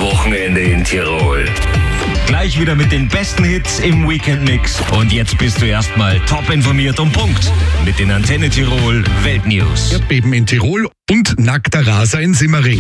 Wochenende in Tirol. Gleich wieder mit den besten Hits im Weekend-Mix. Und jetzt bist du erstmal top informiert und Punkt mit den Antenne Tirol Weltnews. Erdbeben in Tirol und nackter Raser in Simmering.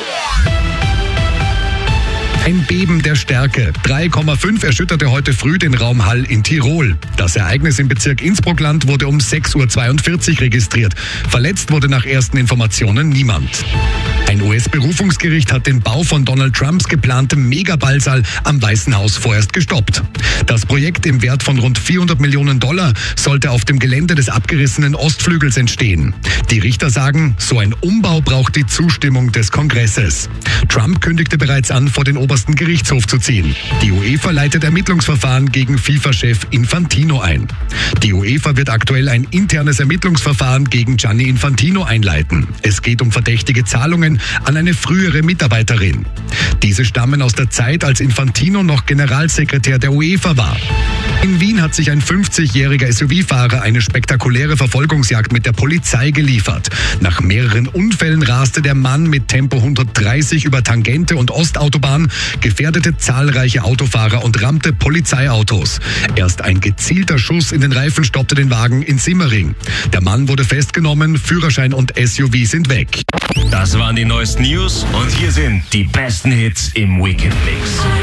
Ein Beben der Stärke. 3,5 erschütterte heute früh den Raum Hall in Tirol. Das Ereignis im Bezirk Innsbruckland wurde um 6.42 Uhr registriert. Verletzt wurde nach ersten Informationen niemand. Ein US-Berufungsgericht hat den Bau von Donald Trumps geplantem Megaballsaal am Weißen Haus vorerst gestoppt. Das Projekt im Wert von rund $400 Millionen sollte auf dem Gelände des abgerissenen Ostflügels entstehen. Die Richter sagen, so ein Umbau braucht die Zustimmung des Kongresses. Trump kündigte bereits an, vor den obersten Gerichtshof zu ziehen. Die UEFA leitet Ermittlungsverfahren gegen FIFA-Chef Infantino ein. Die UEFA wird aktuell ein internes Ermittlungsverfahren gegen Gianni Infantino einleiten. Es geht um verdächtige Zahlungen an eine frühere Mitarbeiterin. Diese stammen aus der Zeit, als Infantino noch Generalsekretär der UEFA war. In Wien hat sich ein 50-jähriger SUV-Fahrer eine spektakuläre Verfolgungsjagd mit der Polizei geliefert. Nach mehreren Unfällen raste der Mann mit Tempo 130 über Tangente und Ostautobahn, gefährdete zahlreiche Autofahrer und rammte Polizeiautos. Erst ein gezielter Schuss in den Reifen stoppte den Wagen in Simmering. Der Mann wurde festgenommen, Führerschein und SUV sind weg. Das waren die neuesten News und hier sind die besten Hits im Weekend Mix.